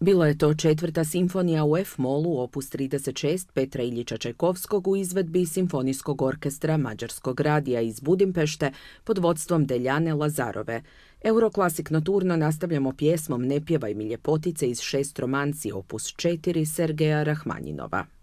Bila je to četvrta simfonija u F-molu opus 36 Petra Iljiča Čajkovskog u izvedbi Simfonijskog orkestra Mađarskog radija iz Budimpešte pod vodstvom Deljane Lazarove. Euroklasik noturno nastavljamo pjesmom Ne pjevaj mi ljepotice iz 6 romanci opus 4 Sergeja Rahmanjinova.